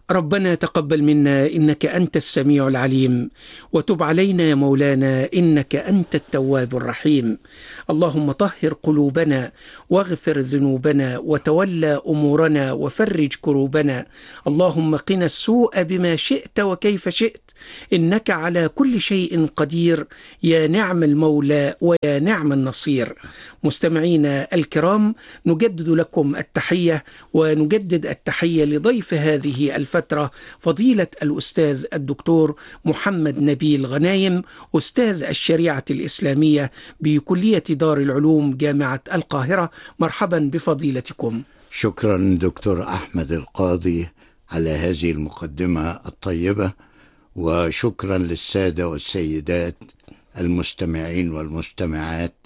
ربنا تقبل منا إنك أنت السميع العليم، وتب علينا يا مولانا إنك أنت التواب الرحيم. اللهم طهر قلوبنا واغفر ذنوبنا وتولى أمورنا وفرج كروبنا. اللهم قنا السوء بما شئت وكيف شئت، إنك على كل شيء قدير، يا نعم المولى ويا نعم النصير. مستمعينا الكرام، نجدد لكم التحية ونجدد التحية لضيف هذه الفترة فضيلة الأستاذ الدكتور محمد نبيل غنايم، أستاذ الشريعة الإسلامية بكلية دار العلوم جامعة القاهرة. مرحبا بفضيلتكم. شكرا دكتور أحمد القاضي على هذه المقدمة الطيبة، وشكرا للسادة والسيدات المستمعين والمستمعات،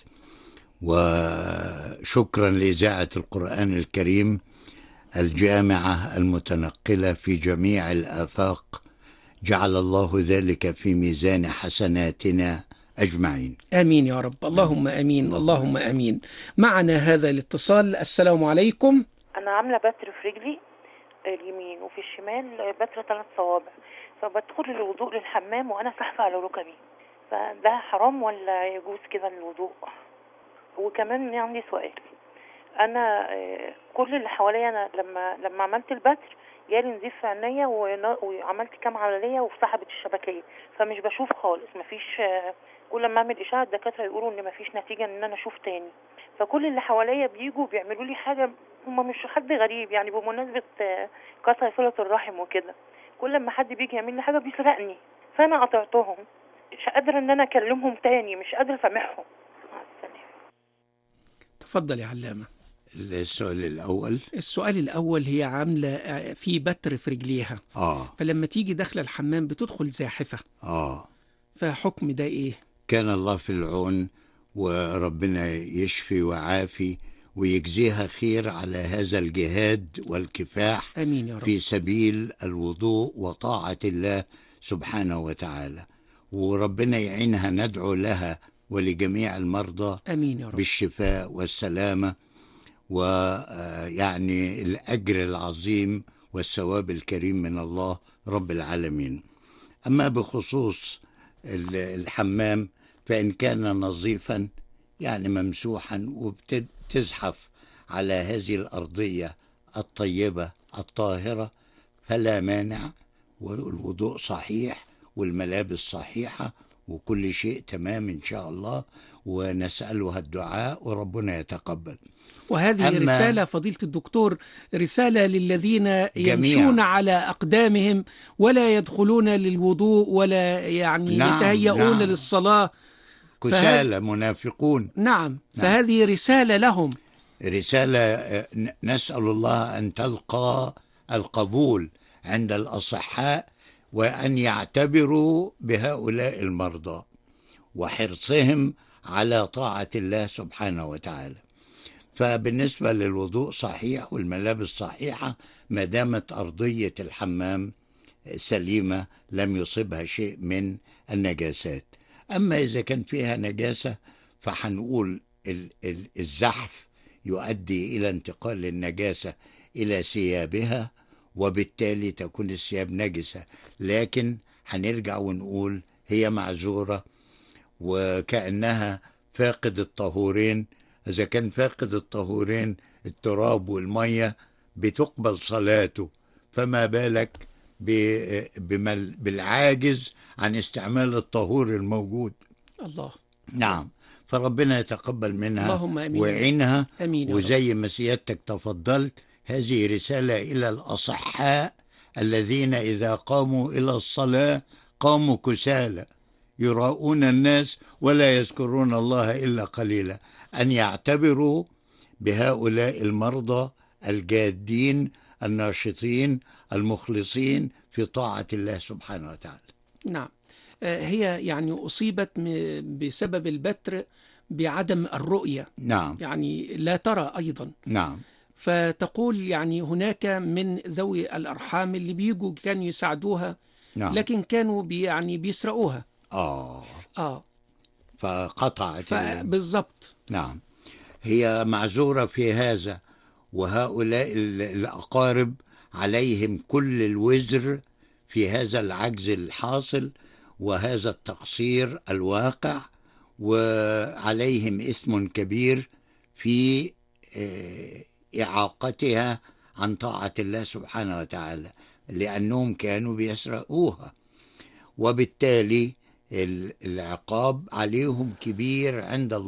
وشكرا لإذاعة القرآن الكريم الجامعة المتنقلة في جميع الآفاق. جعل الله ذلك في ميزان حسناتنا أجمعين. آمين يا رب، اللهم آمين، اللهم آمين. معنا هذا الاتصال. السلام عليكم. أنا عاملة بتر في رجلي اليمين وفي الشمال بتر 3 صوابع، فبدخل الوضوء للحمام وأنا ساحفة على ركبي، فده حرام ولا يجوز كده الوضوء؟ وكمان عندي سؤال، انا كل اللي حواليا، انا لما عملت البتر جالي نزيف في عينيا وعملت كام عمليه وسحبت الشبكيه، فمش بشوف خالص، مفيش. كل ما اعمل اشعه الدكاتره يقولوا ان مفيش نتيجه ان انا اشوف تاني. فكل اللي حواليا بيجوا بيعملوا لي حاجه، هم مش حد غريب يعني، بمناسبه قطع صله الرحم وكده، كل ما حد بيجي يعمل لي حاجه بيسرقني، فانا قطعتهم، مش قادره ان انا اكلمهم تاني، مش قادره اسامحهم. تفضل يا علامة. السؤال الأول هي عاملة في بتر في رجليها، فلما تيجي داخل الحمام بتدخل زاحفة، فحكم ده إيه؟ كان الله في العون، وربنا يشفي وعافي ويجزيها خير على هذا الجهاد والكفاح. آمين يا رب. في سبيل الوضوء وطاعة الله سبحانه وتعالى، وربنا يعينها. ندعو لها ولجميع المرضى آمين يا رب بالشفاء والسلامة، ويعني الأجر العظيم والثواب الكريم من الله رب العالمين. أما بخصوص الحمام، فإن كان نظيفا يعني ممسوحا وبتزحف على هذه الأرضية الطيبة الطاهرة فلا مانع، والوضوء صحيح والملابس صحيحة وكل شيء تمام إن شاء الله، ونسألها الدعاء وربنا يتقبل. وهذه رسالة فضيلة الدكتور، رسالة للذين يمشون على أقدامهم ولا يدخلون للوضوء ولا يعني يتهيئون للصلاة، كسالى منافقون. نعم. فهذه رسالة لهم، رسالة نسأل الله أن تلقى القبول عند الأصحاء، وأن يعتبروا بهؤلاء المرضى وحرصهم على طاعة الله سبحانه وتعالى. فبالنسبة للوضوء صحيح والملابس صحيحة ما دامت أرضية الحمام سليمة لم يصبها شيء من النجاسات. أما إذا كان فيها نجاسة فحنقول الزحف يؤدي إلى انتقال النجاسة إلى ثيابها، وبالتالي تكون الثياب نجسة، لكن هنرجع ونقول هي معذورة، وكأنها فاقد الطهورين. إذا كان فاقد الطهورين التراب والمية بتقبل صلاته، فما بالك بالعاجز عن استعمال الطهور الموجود. الله. نعم، فربنا يتقبل منها ويعينها. وزي ما سيادتك تفضلت، هذه رسالة إلى الأصحاء الذين إذا قاموا إلى الصلاة قاموا كسالى يراؤون الناس ولا يذكرون الله إلا قليلا، أن يعتبروا بهؤلاء المرضى الجادين الناشطين المخلصين في طاعة الله سبحانه وتعالى. نعم. هي يعني أصيبت بسبب البتر بعدم الرؤية. نعم. يعني لا ترى أيضا. نعم. فتقول يعني هناك من ذوي الأرحام اللي بيجوا كانوا يساعدوها. نعم. لكن كانوا يعني بيسرقوها. فقطعت بالضبط. نعم، هي معذورة في هذا، وهؤلاء الأقارب عليهم كل الوزر في هذا العجز الحاصل وهذا التقصير الواقع، وعليهم إثم كبير في إعاقتها عن طاعة الله سبحانه وتعالى، لأنهم كانوا بيسرقوها، وبالتالي العقاب عليهم كبير عند الله.